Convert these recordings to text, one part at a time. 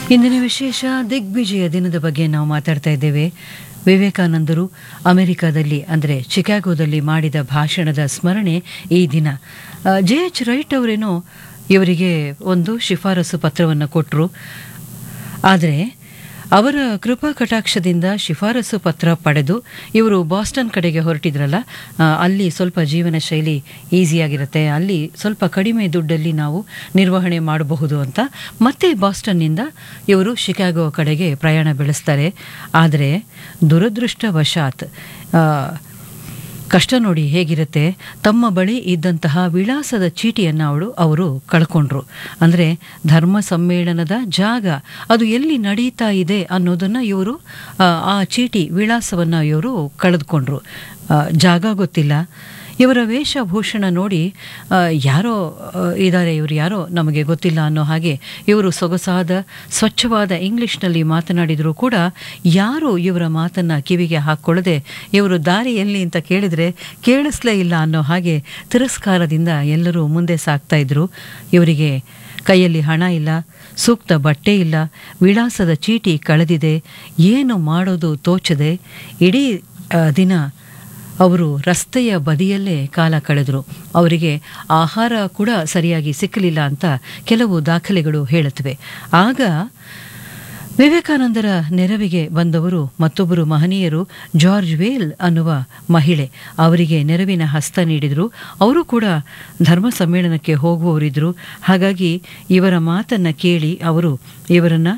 ಇಂದಿನ ವಿಶೇಷ ದಿಗ್ವಿಜಯ ದಿನದ ಬಗ್ಗೆ ನಾವು ಮಾತಾಡ್ತಾ ಇದ್ದೇವೆ. ವಿವೇಕಾನಂದರು ಅಮೆರಿಕಾದಲ್ಲಿ ಅಂದರೆ ಚಿಕಾಗೋದಲ್ಲಿ ಮಾಡಿದ ಭಾಷಣದ ಸ್ಮರಣೆ ಈ ದಿನ. JH ರೈಟ್ ಅವರೇನೋ ಇವರಿಗೆ ಒಂದು ಶಿಫಾರಸು ಪತ್ರವನ್ನು ಕೊಟ್ಟರು. ಆದರೆ ಅವರ ಕೃಪಾ ಕಟಾಕ್ಷದಿಂದ ಶಿಫಾರಸು ಪತ್ರ ಪಡೆದು ಇವರು ಬಾಸ್ಟನ್ ಕಡೆಗೆ ಹೊರಟಿದ್ರಲ್ಲ, ಅಲ್ಲಿ ಸ್ವಲ್ಪ ಜೀವನ ಶೈಲಿ ಈಸಿಯಾಗಿರುತ್ತೆ, ಅಲ್ಲಿ ಸ್ವಲ್ಪ ಕಡಿಮೆ ದುಡ್ಡಲ್ಲಿ ನಾವು ನಿರ್ವಹಣೆ ಮಾಡಬಹುದು ಅಂತ ಮತ್ತೆ ಬಾಸ್ಟನ್ನಿಂದ ಇವರು ಶಿಕಾಗೋ ಕಡೆಗೆ ಪ್ರಯಾಣ ಬೆಳೆಸ್ತಾರೆ. ಆದರೆ ದುರದೃಷ್ಟವಶಾತ್ ಕಷ್ಟ ನೋಡಿ ಹೇಗಿರುತ್ತೆ, ತಮ್ಮ ಬಳಿ ಇದ್ದಂತಹ ವಿಳಾಸದ ಚೀಟಿಯನ್ನು ಅವರು ಕಳ್ಕೊಂಡ್ರು. ಅಂದರೆ ಧರ್ಮ ಸಮ್ಮೇಳನದ ಜಾಗ ಅದು ಎಲ್ಲಿ ನಡೀತಾ ಇದೆ ಅನ್ನೋದನ್ನು ಇವರು ಆ ಚೀಟಿ ವಿಳಾಸವನ್ನು ಇವರು ಕಳೆದುಕೊಂಡ್ರು. ಜಾಗ ಗೊತ್ತಿಲ್ಲ. ಇವರ ವೇಷಭೂಷಣ ನೋಡಿ ಯಾರೋ ಇದ್ದಾರೆ, ಇವರು ಯಾರೋ ನಮಗೆ ಗೊತ್ತಿಲ್ಲ ಅನ್ನೋ ಹಾಗೆ ಇವರು ಸೊಗಸಾದ ಸ್ವಚ್ಛವಾದ ಇಂಗ್ಲಿಷ್ನಲ್ಲಿ ಮಾತನಾಡಿದರೂ ಕೂಡ ಯಾರೂ ಇವರ ಮಾತನ್ನು ಕಿವಿಗೆ ಹಾಕ್ಕೊಳ್ಳದೆ ಇವರು ದಾರಿ ಎಲ್ಲಿ ಅಂತ ಕೇಳಿದರೆ ಕೇಳಿಸ್ಲೇ ಇಲ್ಲ ಅನ್ನೋ ಹಾಗೆ ತಿರಸ್ಕಾರದಿಂದ ಎಲ್ಲರೂ ಮುಂದೆ ಸಾಗ್ತಾ ಇದ್ರು. ಇವರಿಗೆ ಕೈಯಲ್ಲಿ ಹಣ ಇಲ್ಲ, ಸೂಕ್ತ ಬಟ್ಟೆ ಇಲ್ಲ, ವಿಳಾಸದ ಚೀಟಿ ಕಳೆದಿದೆ, ಏನು ಮಾಡೋದು ತೋಚದೆ ಇಡೀ ದಿನ ಅವರು ರಸ್ತೆಯ ಬದಿಯಲ್ಲೇ ಕಾಲ ಕಳೆದರು. ಅವರಿಗೆ ಆಹಾರ ಕೂಡ ಸರಿಯಾಗಿ ಸಿಕ್ಕಲಿಲ್ಲ ಅಂತ ಕೆಲವು ದಾಖಲೆಗಳು ಹೇಳುತ್ತವೆ. ಆಗ ವಿವೇಕಾನಂದರ ನೆರವಿಗೆ ಬಂದವರು ಮತ್ತೊಬ್ಬರು ಮಹನೀಯರು, ಜಾರ್ಜ್ ವೇಲ್ ಅನ್ನುವ ಮಹಿಳೆ. ಅವರಿಗೆ ನೆರವಿನ ಹಸ್ತ ನೀಡಿದರು. ಅವರು ಕೂಡ ಧರ್ಮ ಸಮ್ಮೇಳನಕ್ಕೆ ಹೋಗುವವರಿದ್ದರು. ಹಾಗಾಗಿ ಇವರ ಮಾತನ್ನು ಕೇಳಿ ಅವರು ಇವರನ್ನು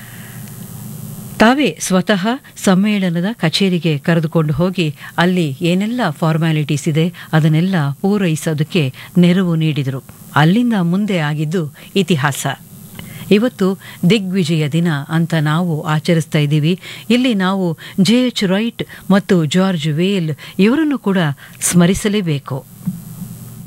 ತಾವೇ ಸ್ವತಃ ಸಮ್ಮೇಳನದ ಕಚೇರಿಗೆ ಕರೆದುಕೊಂಡು ಹೋಗಿ ಅಲ್ಲಿ ಏನೆಲ್ಲ ಫಾರ್ಮ್ಯಾಲಿಟೀಸ್ ಇದೆ ಅದನ್ನೆಲ್ಲ ಪೂರೈಸೋದಕ್ಕೆ ನೆರವು ನೀಡಿದರು. ಅಲ್ಲಿಂದ ಮುಂದೆ ಆಗಿದ್ದು ಇತಿಹಾಸ. ಇವತ್ತು ದಿಗ್ವಿಜಯ ದಿನ ಅಂತ ನಾವು ಆಚರಿಸ್ತಾ ಇದ್ದೀವಿ. ಇಲ್ಲಿ ನಾವು JH ರೈಟ್ ಮತ್ತು ಜಾರ್ಜ್ ವೇಲ್ ಇವರನ್ನು ಕೂಡ ಸ್ಮರಿಸಲೇಬೇಕು.